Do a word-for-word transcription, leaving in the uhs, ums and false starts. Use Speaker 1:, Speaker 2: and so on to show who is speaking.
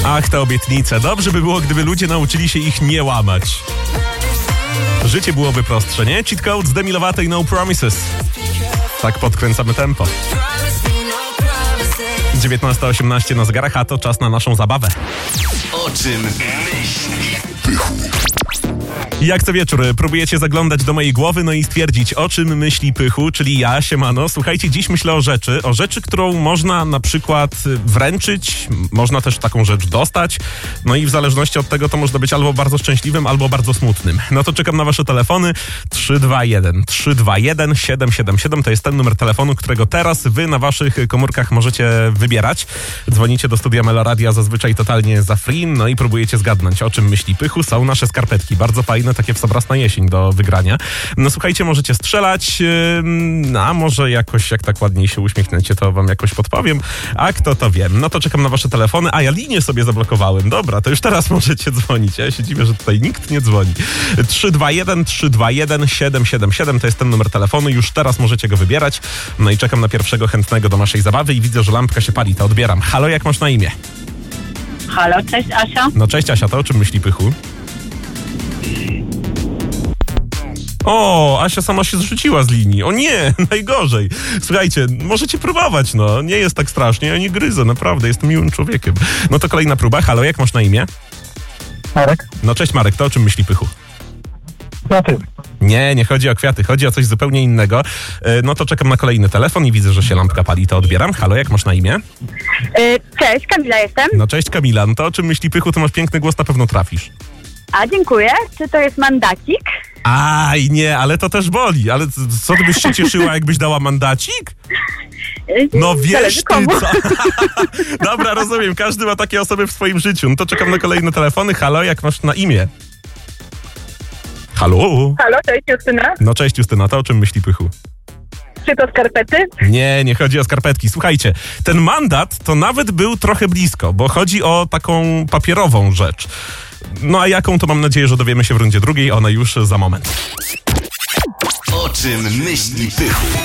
Speaker 1: Ach, te obietnice. Dobrze by było, gdyby ludzie nauczyli się ich nie łamać. Życie byłoby prostsze, nie? Cheat Code z Demi Lovato i No Promises. Tak podkręcamy tempo. dziewiętnasta osiemnaście na zegarach, a to czas na naszą zabawę.
Speaker 2: O czym myśli Pychu?
Speaker 1: Jak co wieczór próbujecie zaglądać do mojej głowy, no i stwierdzić, o czym myśli Pychu, czyli ja, siemano. Słuchajcie, dziś myślę o rzeczy, o rzeczy, którą można na przykład wręczyć, można też taką rzecz dostać, no i w zależności od tego to można być albo bardzo szczęśliwym, albo bardzo smutnym. No to czekam na wasze telefony. trzy dwa jeden trzy dwa jeden siedem siedem siedem to jest ten numer telefonu, którego teraz wy na waszych komórkach możecie wybierać. Dzwonicie do studia Meloradia zazwyczaj totalnie za free, no i próbujecie zgadnąć, o czym myśli Pychu. Są nasze skarpetki, bardzo fajne, takie w sobras na jesień do wygrania. No słuchajcie, możecie strzelać, yy, a może jakoś, jak tak ładniej się uśmiechniecie, to wam jakoś podpowiem. A kto to wie? No to czekam na wasze telefony. A ja linię sobie zablokowałem. Dobra, to już teraz możecie dzwonić. Ja się dziwię, że tutaj nikt nie dzwoni. trzy dwa jeden trzy dwa jeden siedem siedem siedem to jest ten numer telefonu. Już teraz możecie go wybierać. No i czekam na pierwszego chętnego do naszej zabawy i widzę, że lampka się pali, to odbieram. Halo, jak masz na imię?
Speaker 3: Halo, cześć Asia.
Speaker 1: No cześć Asia, to o czym myśli Pychu? O, Asia sama się zrzuciła z linii. O nie, najgorzej. Słuchajcie, możecie próbować, no. Nie jest tak strasznie, ja nie gryzę, naprawdę, jestem miłym człowiekiem. No to kolejna próba. Halo, jak masz na imię?
Speaker 4: Marek?
Speaker 1: No cześć Marek, to o czym myśli Pychu?
Speaker 4: Kwiaty.
Speaker 1: Nie, nie chodzi o kwiaty, chodzi o coś zupełnie innego. No to czekam na kolejny telefon i widzę, że się lampka pali, to odbieram. Halo, jak masz na imię?
Speaker 3: Yy, cześć, Kamila jestem.
Speaker 1: No cześć Kamila, no to o czym myśli Pychu, to masz piękny głos, na pewno trafisz.
Speaker 3: A, dziękuję. Czy to jest mandacik?
Speaker 1: Aj, nie, ale to też boli. Ale co ty byś się cieszyła, jakbyś dała mandacik?
Speaker 3: Yy,
Speaker 1: No wiesz
Speaker 3: zależy
Speaker 1: ty
Speaker 3: komu.
Speaker 1: co. Dobra, rozumiem, każdy ma takie osoby w swoim życiu. No to czekam na kolejne telefony. Halo, jak masz na imię? Halo?
Speaker 3: Halo, cześć Justyna.
Speaker 1: No cześć Justyna, to o czym myśli Pychu?
Speaker 3: Czy to skarpety?
Speaker 1: Nie, nie chodzi o skarpetki. Słuchajcie, ten mandat to nawet był trochę blisko, bo chodzi o taką papierową rzecz. No a jaką, to mam nadzieję, że dowiemy się w rundzie drugiej, ona już za moment.
Speaker 2: O czym myśli Pychu?